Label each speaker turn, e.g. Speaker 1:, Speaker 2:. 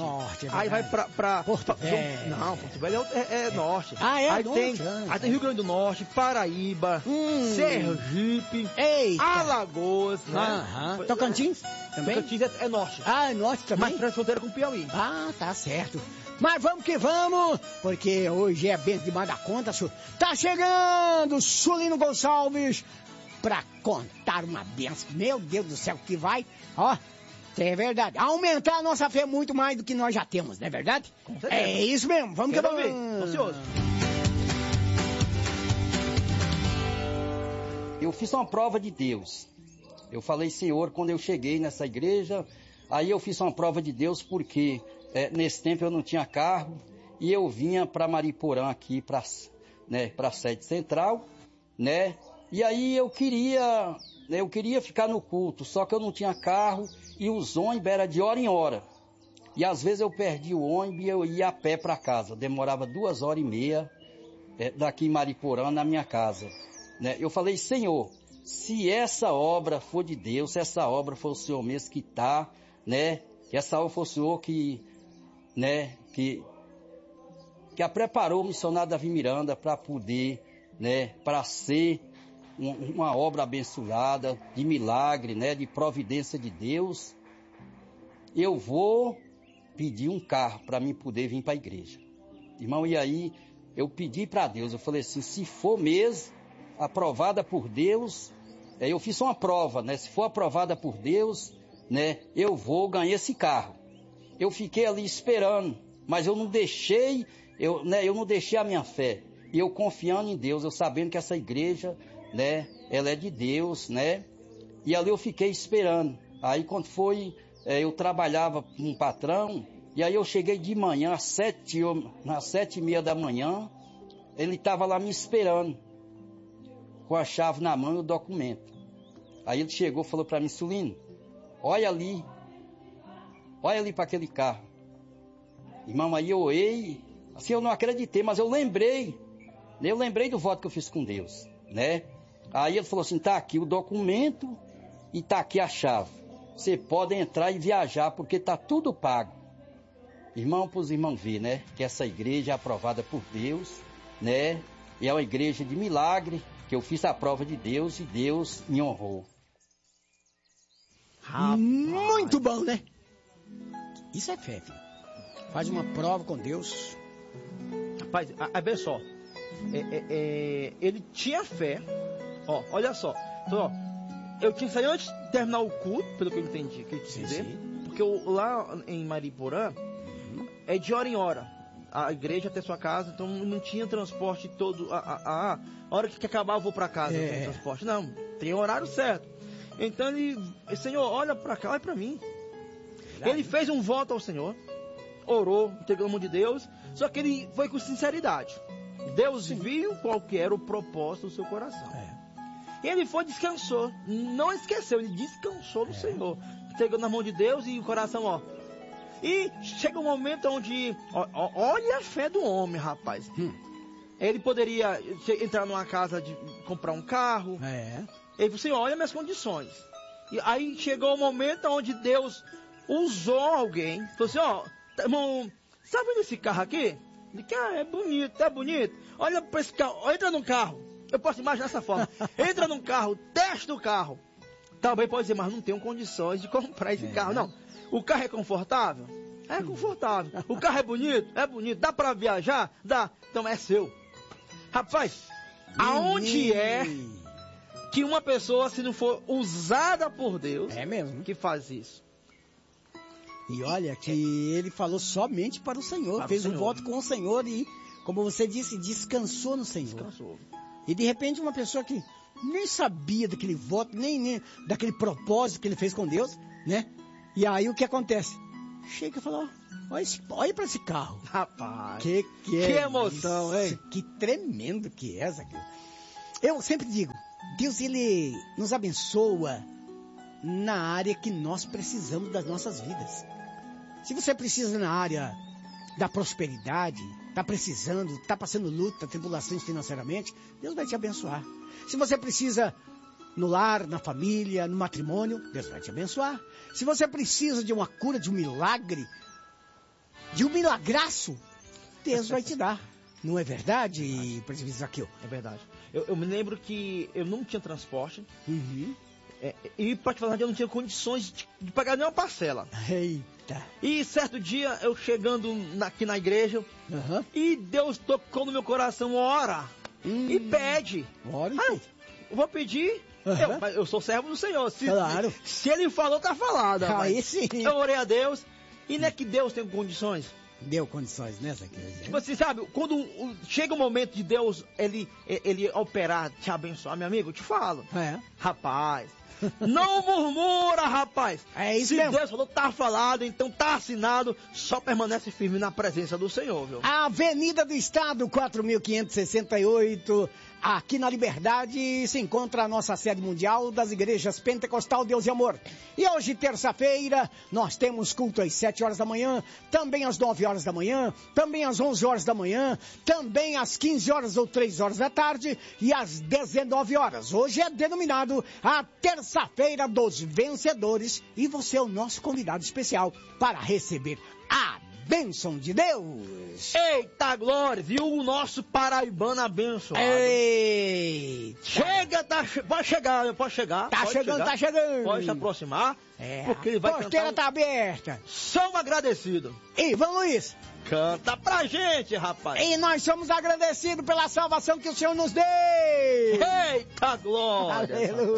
Speaker 1: Norte,
Speaker 2: aí vai pra
Speaker 1: Porto Velho.
Speaker 2: Não, Porto Velho é norte.
Speaker 1: Ah, é
Speaker 2: aí
Speaker 1: norte?
Speaker 2: Aí tem Rio Grande do Norte, Paraíba, Sergipe,
Speaker 1: Eita.
Speaker 2: Alagoas, né?
Speaker 1: Aham. Tocantins também?
Speaker 2: Tocantins é norte.
Speaker 1: Ah, é norte também?
Speaker 2: Mas faz fronteira com o Piauí.
Speaker 1: Ah, tá certo. Mas vamos que vamos, porque hoje é bem demais da conta, senhor. Tá chegando Sulino Gonçalves pra contar uma benção. Meu Deus do céu, que vai, ó, é verdade, aumentar a nossa fé muito mais do que nós já temos, não é verdade?
Speaker 2: Com certeza.
Speaker 1: É isso mesmo, vamos
Speaker 2: Quero
Speaker 1: que
Speaker 2: ver,
Speaker 1: vamos.
Speaker 2: tô ansioso.
Speaker 3: Eu fiz uma prova de Deus. Eu falei, Senhor, quando eu cheguei nessa igreja, aí eu fiz uma prova de Deus porque nesse tempo eu não tinha carro e eu vinha para Mariporã aqui, para a sede central, né? E aí eu queria ficar no culto, só que eu não tinha carro e os ônibus eram de hora em hora. E às vezes eu perdi o ônibus e eu ia a pé para casa. Demorava 2h30 daqui em Mariporã na minha casa. Né? Eu falei, Senhor, se essa obra for de Deus, se essa obra for o Senhor mesmo que está, né? Que essa obra for o Senhor que a preparou o missionário Davi Miranda para poder, né? Para ser uma obra abençoada, de milagre, né? De providência de Deus. Eu vou pedir um carro para mim poder vir para a igreja. Irmão, e aí eu pedi para Deus, eu falei assim, se for mesmo aprovada por Deus, eu fiz uma prova, né? Se for aprovada por Deus, né? Eu vou ganhar esse carro. Eu fiquei ali esperando, mas eu não deixei, eu não deixei a minha fé. E eu confiando em Deus, eu sabendo que essa igreja, né? Ela é de Deus, né? E ali eu fiquei esperando. Aí quando foi, eu trabalhava com um patrão, e aí eu cheguei de manhã, às 7h30 da manhã, ele estava lá me esperando, com a chave na mão e o documento. Aí ele chegou e falou para mim, Sulino, olha ali para aquele carro. Irmão, aí eu olhei, assim eu não acreditei, mas eu lembrei do voto que eu fiz com Deus, né? Aí ele falou assim, tá aqui o documento e tá aqui a chave. Você pode entrar e viajar, porque tá tudo pago. Irmão, para os irmãos ver, né? Que essa igreja é aprovada por Deus, né? E é uma igreja de milagre, que eu fiz a prova de Deus e Deus me honrou.
Speaker 1: Rapaz. Muito bom, né? Isso é fé, filho. Faz uma prova com Deus.
Speaker 2: Rapaz, vê só. Ele tinha fé. Ó, olha só. Então, ó, eu tinha saído antes de terminar o culto, pelo que eu entendi, que eu quis dizer. Porque lá em Mariporã, é de hora em hora. A igreja até sua casa, então não tinha transporte todo. A hora que acabar eu vou para casa, não tem transporte. Não, tem horário certo. Então Senhor, olha para cá, olha para mim. Ele fez um voto ao Senhor, orou, entregou a mão de Deus, só que ele foi com sinceridade. Deus viu qual que era o propósito do seu coração. E ele foi, descansou, não esqueceu, ele descansou do Senhor. Entregou na mão de Deus e o coração, ó. E chega um momento onde, olha a fé do homem, rapaz. Ele poderia entrar numa casa de comprar um carro. Ele falou assim, olha minhas condições. E aí chegou o momento onde Deus usou alguém. Falou assim, ó, irmão, sabe esse carro aqui? Ele disse, é bonito, é bonito. Olha para esse carro, entra no carro. Eu posso imaginar dessa forma. Entra num carro, testa o carro. Talvez pode dizer, mas não tenho condições de comprar esse carro. Não. O carro é confortável? É confortável. O carro é bonito? É bonito. Dá para viajar? Dá. Então é seu. Rapaz, aonde é que uma pessoa, se não for usada por Deus, que faz isso?
Speaker 1: E olha que ele falou somente para o Senhor, fez um voto com o Senhor e, como você disse, descansou no Senhor.
Speaker 2: Descansou.
Speaker 1: E de repente uma pessoa que nem sabia daquele voto, nem daquele propósito que ele fez com Deus, né? E aí o que acontece? Chega e fala, olha para esse carro.
Speaker 2: Rapaz,
Speaker 1: que
Speaker 2: emoção,
Speaker 1: hein? Que tremendo que é, Zaqueu. Eu sempre digo, Deus, ele nos abençoa na área que nós precisamos das nossas vidas. Se você precisa na área da prosperidade, está precisando, está passando luta, tribulações financeiramente, Deus vai te abençoar. Se você precisa no lar, na família, no matrimônio, Deus vai te abençoar. Se você precisa de uma cura, de um milagre, de um milagraço, Deus vai te dar. Não é verdade, presbítero Zaqueu?
Speaker 2: É verdade. Eu me lembro que eu não tinha transporte.
Speaker 1: Uhum.
Speaker 2: E, pra te falar, eu não tinha condições de pagar nenhuma parcela.
Speaker 1: Eita.
Speaker 2: E certo dia, eu chegando aqui na igreja, e Deus tocou no meu coração, ora, e pede.
Speaker 1: Ora,
Speaker 2: eu vou pedir, mas eu sou servo do Senhor.
Speaker 1: Claro.
Speaker 2: Se ele falou, tá falado.
Speaker 1: Aí sim.
Speaker 2: Eu orei a Deus, e não é que Deus tem condições.
Speaker 1: Deu condições, né, Zaqueu?
Speaker 2: Tipo assim, sabe, quando chega o momento de Deus, ele operar, te abençoar, meu amigo, eu te falo. Rapaz, não murmura, rapaz.
Speaker 1: É isso
Speaker 2: Se
Speaker 1: mesmo.
Speaker 2: Deus falou, tá falado, então tá assinado, só permanece firme na presença do Senhor, viu?
Speaker 1: Avenida do Estado, 4.568, aqui na Liberdade, se encontra a nossa sede mundial das igrejas Pentecostal Deus e Amor. E hoje, terça-feira, nós temos culto às 7 horas da manhã, também às 9 horas da manhã, também às 11 horas da manhã, também às 15 horas ou 3 horas da tarde e às 19 horas. Hoje é denominado a terça-feira dos vencedores e você é o nosso convidado especial para receber a bênção de Deus.
Speaker 2: Eita glória, viu o nosso paraibano abençoado.
Speaker 1: Eita.
Speaker 2: Chega, pode chegar.
Speaker 1: Tá chegando.
Speaker 2: Pode se aproximar, porque ele vai
Speaker 1: cantar. A porteira tá aberta.
Speaker 2: Somos agradecidos.
Speaker 1: Ivan Luiz.
Speaker 2: Canta pra gente, rapaz.
Speaker 1: E nós somos agradecidos pela salvação que o Senhor nos deu.
Speaker 2: Eita glória.
Speaker 1: Aleluia.